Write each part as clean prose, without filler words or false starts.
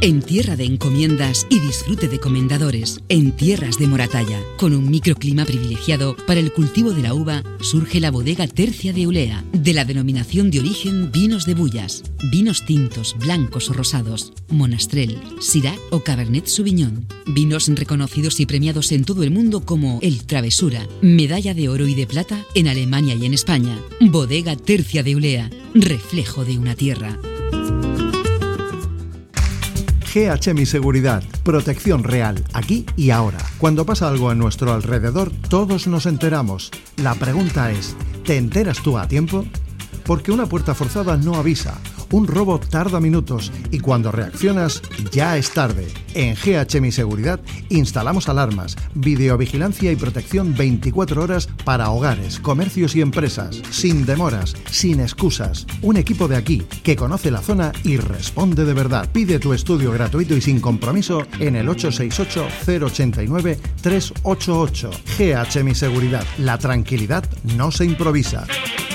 En tierra de encomiendas y disfrute de comendadores, en tierras de Moratalla, con un microclima privilegiado para el cultivo de la uva, surge la bodega Tercia de Ulea, de la denominación de origen Vinos de Bullas. Vinos tintos, blancos o rosados, Monastrell, Syrah o Cabernet Sauvignon. Vinos reconocidos y premiados en todo el mundo como el Travesura, medalla de oro y de plata en Alemania y en España. Bodega Tercia de Ulea, reflejo de una tierra. GH Mi Seguridad, protección real, aquí y ahora. Cuando pasa algo a nuestro alrededor, todos nos enteramos. La pregunta es, ¿te enteras tú a tiempo? Porque una puerta forzada no avisa, un robo tarda minutos y cuando reaccionas ya es tarde. En GH Mi Seguridad instalamos alarmas, videovigilancia y protección 24 horas para hogares, comercios y empresas, sin demoras, sin excusas. Un equipo de aquí que conoce la zona y responde de verdad. Pide tu estudio gratuito y sin compromiso en el 868-089-388. GH Mi Seguridad, la tranquilidad no se improvisa.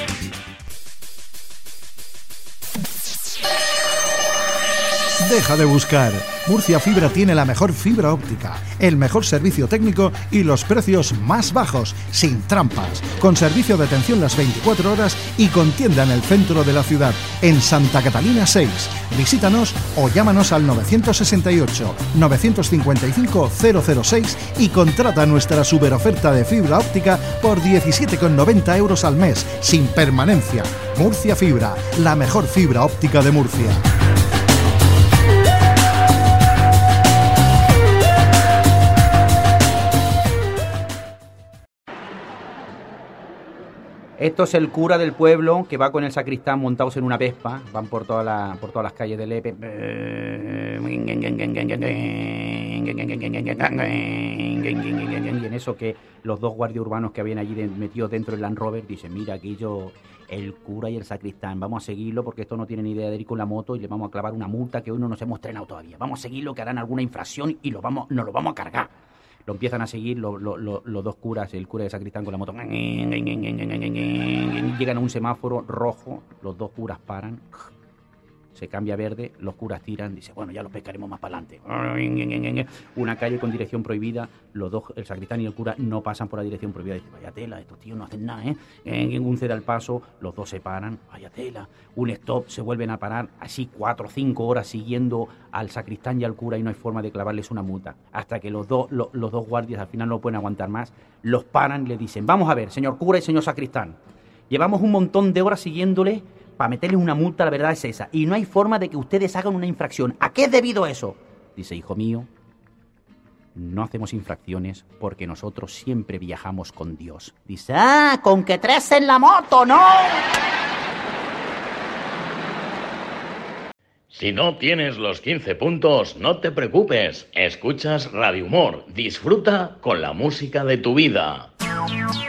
Deja de buscar. Murcia Fibra tiene la mejor fibra óptica, el mejor servicio técnico y los precios más bajos, sin trampas, con servicio de atención las 24 horas y con tienda en el centro de la ciudad, en Santa Catalina 6. Visítanos o llámanos al 968-955-006 y contrata nuestra superoferta de fibra óptica por 17,90 euros al mes, sin permanencia. Murcia Fibra, la mejor fibra óptica de Murcia. Esto es el cura del pueblo que va con el sacristán montados en una Vespa, van por todas las calles de Lepe. Y en eso que los dos guardias urbanos que habían allí metidos dentro del Land Rover dicen, mira, aquello, el cura y el sacristán, vamos a seguirlo porque esto no tiene ni idea de ir con la moto y le vamos a clavar una multa que hoy no nos hemos estrenado todavía. Vamos a seguirlo, que harán alguna infracción y nos lo vamos a cargar. Lo empiezan a seguir los dos curas, el cura y el sacristán con la moto. Llegan a un semáforo rojo, los dos curas paran, se cambia a verde, los curas tiran, dice, bueno, ya los pescaremos más para adelante. Una calle con dirección prohibida, los dos, el sacristán y el cura, no pasan por la dirección prohibida. Dice, vaya tela, estos tíos no hacen nada, Un cede al paso, los dos se paran, vaya tela. Un stop, se vuelven a parar, así 4 o 5 horas siguiendo al sacristán y al cura y no hay forma de clavarles una multa. Hasta que los dos guardias al final no pueden aguantar más, los paran y le dicen, vamos a ver, señor cura y señor sacristán, llevamos un montón de horas siguiéndole para meterles una multa, la verdad es esa. Y no hay forma de que ustedes hagan una infracción. ¿A qué es debido eso? Dice, hijo mío, no hacemos infracciones porque nosotros siempre viajamos con Dios. Dice, con que 3 en la moto, ¿no? Si no tienes los 15 puntos, no te preocupes. Escuchas Radio Humor. Disfruta con la música de tu vida.